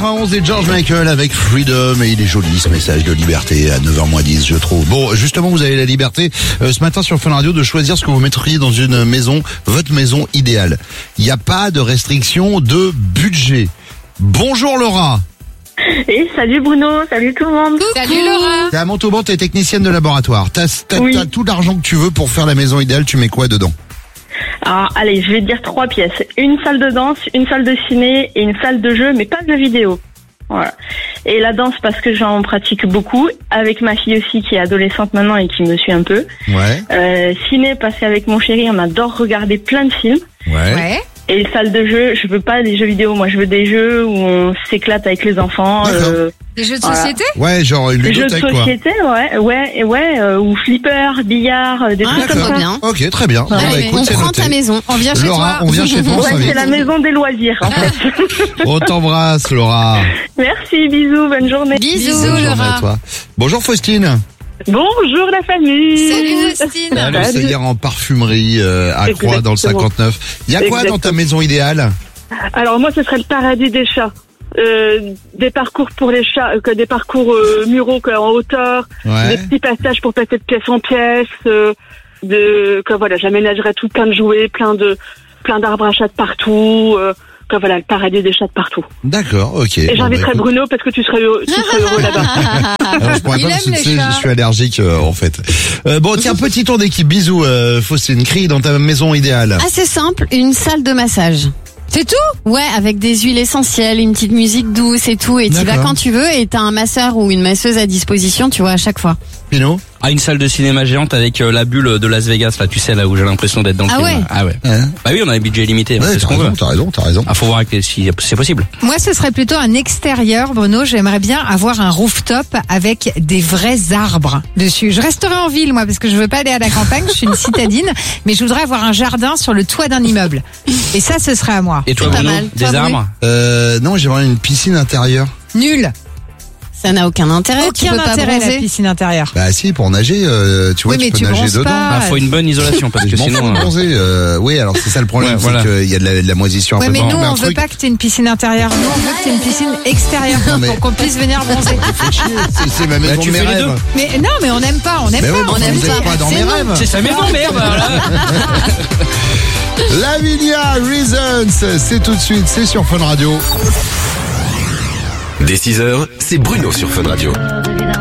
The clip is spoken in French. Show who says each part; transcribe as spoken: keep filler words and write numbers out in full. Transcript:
Speaker 1: quatre-vingt-onze et George Michael avec Freedom, et il est joli ce message de liberté à neuf heures moins dix, je trouve. Bon, justement, vous avez la liberté euh, ce matin sur Fun Radio de choisir ce que vous mettriez dans une maison, votre maison idéale. Il n'y a pas de restriction de budget. Bonjour Laura.
Speaker 2: Et salut Bruno, salut tout le monde.
Speaker 3: Salut Laura.
Speaker 1: T'es à Montauban, t'es technicienne de laboratoire. T'as, t'as,
Speaker 2: Oui.
Speaker 1: t'as tout l'argent que tu veux pour faire la maison idéale, tu mets quoi dedans?
Speaker 2: Alors allez, je vais te dire trois pièces. Une salle de danse, une salle de ciné et une salle de jeu, mais pas de vidéo. Voilà. Et la danse parce que j'en pratique beaucoup, avec ma fille aussi qui est adolescente maintenant et qui me suit un peu.
Speaker 1: Ouais.
Speaker 2: Euh, ciné parce qu'avec mon chéri on adore regarder plein de films.
Speaker 1: Ouais.
Speaker 3: Ouais.
Speaker 2: Et salle de jeu, je veux pas des jeux vidéo, moi je veux des jeux où on s'éclate avec les enfants.
Speaker 1: D'accord.
Speaker 2: Euh,
Speaker 3: Des jeux de
Speaker 2: Voilà.
Speaker 3: société?
Speaker 1: Ouais, genre une
Speaker 2: des jeux de
Speaker 1: ludothèque quoi.
Speaker 2: société, ouais, ouais, et ouais, euh, ou flipper, billard, euh, des
Speaker 3: Ah,
Speaker 2: trucs comme
Speaker 3: d'accord.
Speaker 2: ça.
Speaker 3: bien.
Speaker 1: Ok, très bien. Bon,
Speaker 3: Allez,
Speaker 1: bah, écoute,
Speaker 3: on
Speaker 1: c'est
Speaker 3: prend
Speaker 1: noté.
Speaker 3: ta maison. On vient chez
Speaker 1: Laura,
Speaker 3: toi.
Speaker 1: on vient chez toi, on
Speaker 2: Ouais,
Speaker 1: s'invite.
Speaker 2: c'est la maison des loisirs en fait.
Speaker 1: On t'embrasse Laura.
Speaker 2: Merci, bisous, bonne journée.
Speaker 3: Bisous,
Speaker 1: Bonne journée à
Speaker 3: Laura.
Speaker 1: toi. Bonjour Faustine.
Speaker 2: Bonjour la famille.
Speaker 3: Salut Faustine.
Speaker 1: Salut, c'est hier en parfumerie euh, à Croix dans le
Speaker 2: Exactement.
Speaker 1: cinquante-neuf. Il y a quoi
Speaker 2: Exactement.
Speaker 1: dans ta maison idéale?
Speaker 2: Alors moi ce serait le paradis des chats. Euh, des parcours pour les chats, euh, que des parcours euh, muraux quoi, en hauteur,
Speaker 1: Ouais.
Speaker 2: des petits passages pour passer de pièce en pièce, euh, de que voilà, j'aménagerais tout plein de jouets, plein de plein d'arbres à chats de partout, euh, que voilà, le paradis des chats de partout.
Speaker 1: D'accord, ok.
Speaker 2: Et
Speaker 1: Bon,
Speaker 2: j'inviterais
Speaker 1: bah, écoute.
Speaker 2: Bruno parce que tu serais heureux, tu serais heureux là-bas.
Speaker 1: Alors, je pourrais
Speaker 3: Il
Speaker 1: pas parce que
Speaker 3: aime
Speaker 1: tu
Speaker 3: les
Speaker 1: sais,
Speaker 3: chats.
Speaker 1: je suis allergique euh, en fait. Euh, bon, tiens, petit tour d'équipe. Bisous, euh, Faustine. Crie dans ta maison idéale.
Speaker 4: Assez simple, une salle de massage.
Speaker 3: C'est tout?
Speaker 4: Ouais, avec des huiles essentielles, une petite musique douce et tout, et tu vas
Speaker 1: D'accord.
Speaker 4: quand tu veux, et t'as un masseur ou une masseuse à disposition, tu vois, à chaque fois.
Speaker 1: Pino.
Speaker 5: Ah, une salle de cinéma géante avec euh, la bulle de Las Vegas, là, tu sais, là où j'ai l'impression d'être dans le
Speaker 4: Ah
Speaker 5: film.
Speaker 4: ouais.
Speaker 5: Ah ouais.
Speaker 1: Hein
Speaker 5: Bah oui, on a un budget limité, on
Speaker 1: Ouais,
Speaker 5: fait ce
Speaker 1: t'as
Speaker 5: qu'on veut.
Speaker 1: raison, t'as raison, t'as raison.
Speaker 5: Ah, faut voir avec- si c'est possible.
Speaker 3: Moi, ce serait plutôt un extérieur, Bruno. J'aimerais bien avoir un rooftop avec des vrais arbres dessus. Je resterai en ville, moi, parce que je veux pas aller à la campagne. Je suis une citadine, mais je voudrais avoir un jardin sur le toit d'un immeuble. Et ça, ce serait à moi.
Speaker 5: Et toi,
Speaker 4: C'est pas
Speaker 5: Bruno,
Speaker 4: mal.
Speaker 5: des
Speaker 4: Toi,
Speaker 5: arbres?
Speaker 1: Euh, non, j'aimerais une piscine intérieure.
Speaker 3: Nul.
Speaker 4: Ça n'a aucun intérêt, tu
Speaker 3: Aucun
Speaker 4: peux pas
Speaker 3: intérêt, la
Speaker 4: bronzer.
Speaker 3: piscine intérieure.
Speaker 1: Bah si, pour nager, euh, tu vois,
Speaker 3: Oui,
Speaker 1: tu
Speaker 3: mais
Speaker 1: peux
Speaker 3: tu
Speaker 1: nager
Speaker 3: bronzes
Speaker 1: dedans.
Speaker 3: pas.
Speaker 5: Ah, faut une bonne isolation parce que
Speaker 1: Je m'en fous
Speaker 5: sinon.
Speaker 1: de
Speaker 5: euh,
Speaker 1: bronzer. Euh, oui, alors c'est ça le problème,
Speaker 5: Ouais,
Speaker 1: c'est
Speaker 5: voilà.
Speaker 1: qu'il y a de la, de la moisissure un
Speaker 3: Ouais,
Speaker 1: peu
Speaker 3: mais
Speaker 1: partout.
Speaker 3: nous,
Speaker 1: Mais un
Speaker 3: on veut
Speaker 1: truc-
Speaker 3: pas que tu aies une piscine intérieure. Nous, on veut que tu aies une piscine extérieure
Speaker 1: Non, mais-
Speaker 3: pour qu'on puisse venir bronzer.
Speaker 1: Fais chier, c'est, c'est ma maison
Speaker 5: tu
Speaker 1: de mes
Speaker 5: fais les
Speaker 1: rêves.
Speaker 5: deux.
Speaker 3: Mais non, mais on n'aime pas, on n'aime
Speaker 1: Mais
Speaker 3: pas.
Speaker 1: ouais,
Speaker 3: on
Speaker 1: mais
Speaker 3: aime
Speaker 1: vous êtes pas dans mes rêves.
Speaker 5: C'est sa maison, merde, voilà.
Speaker 1: Lavinia Reasons, c'est tout de suite, c'est sur Fun Radio.
Speaker 6: Dès six heures, c'est Bruno sur Fun Radio.